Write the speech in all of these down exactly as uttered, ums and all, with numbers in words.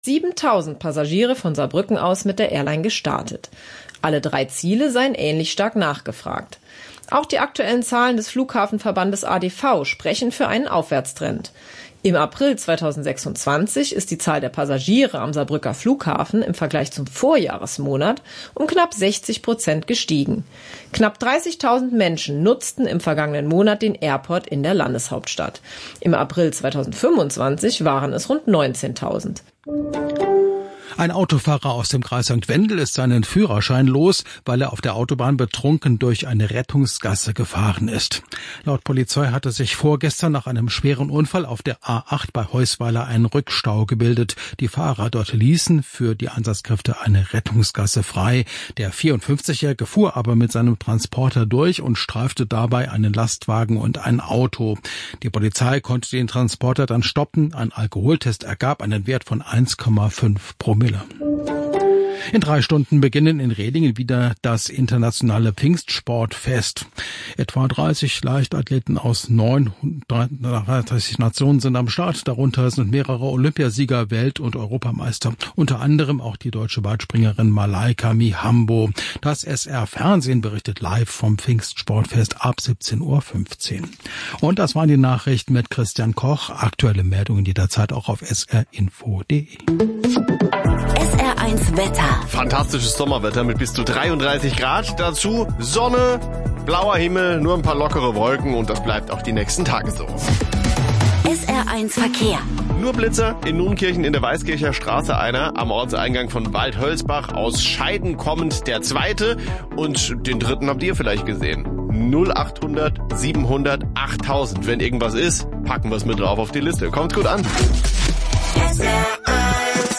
siebentausend Passagiere von Saarbrücken aus mit der Airline gestartet. Alle drei Ziele seien ähnlich stark nachgefragt. Auch die aktuellen Zahlen des Flughafenverbandes A D V sprechen für einen Aufwärtstrend. Im April zweitausendsechsundzwanzig ist die Zahl der Passagiere am Saarbrücker Flughafen im Vergleich zum Vorjahresmonat um knapp sechzig Prozent gestiegen. Knapp dreißigtausend Menschen nutzten im vergangenen Monat den Airport in der Landeshauptstadt. Im April zweitausendfünfundzwanzig waren es rund neunzehntausend. Ein Autofahrer aus dem Kreis Sankt Wendel ist seinen Führerschein los, weil er auf der Autobahn betrunken durch eine Rettungsgasse gefahren ist. Laut Polizei hatte sich vorgestern nach einem schweren Unfall auf der A acht bei Heusweiler ein Rückstau gebildet. Die Fahrer dort ließen für die Einsatzkräfte eine Rettungsgasse frei. Der vierundfünfzigjährige fuhr aber mit seinem Transporter durch und streifte dabei einen Lastwagen und ein Auto. Die Polizei konnte den Transporter dann stoppen. Ein Alkoholtest ergab einen Wert von eins Komma fünf Promille. In drei Stunden beginnen in Redingen wieder das internationale Pfingstsportfest. Etwa dreißig Leichtathleten aus neununddreißig Nationen sind am Start. Darunter sind mehrere Olympiasieger, Welt- und Europameister. Unter anderem auch die deutsche Weitspringerin Malaika Mihambo. Das S R-Fernsehen berichtet live vom Pfingstsportfest ab siebzehn Uhr fünfzehn. Und das waren die Nachrichten mit Christian Koch. Aktuelle Meldungen jederzeit auch auf s r info punkt d e. S R eins Wetter. Fantastisches Sommerwetter mit bis zu dreiunddreißig Grad. Dazu Sonne, blauer Himmel, nur ein paar lockere Wolken und das bleibt auch die nächsten Tage so. S R eins Verkehr. Nur Blitzer in Nunkirchen in der Weißkircher Straße einer, am Ortseingang von Waldhölzbach, aus Scheiden kommend der zweite und den dritten habt ihr vielleicht gesehen. null achthundert siebenhundert achttausend. Wenn irgendwas ist, packen wir es mit drauf auf die Liste. Kommt gut an. S R eins.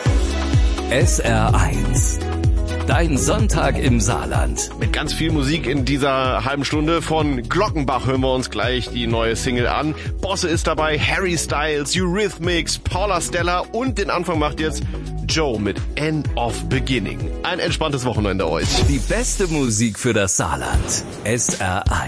S R eins. Dein Sonntag im Saarland. Mit ganz viel Musik in dieser halben Stunde. Von Glockenbach hören wir uns gleich die neue Single an. Bosse ist dabei, Harry Styles, Eurythmics, Paula Stella und den Anfang macht jetzt Joe mit End of Beginning. Ein entspanntes Wochenende euch. Die beste Musik für das Saarland. S R eins.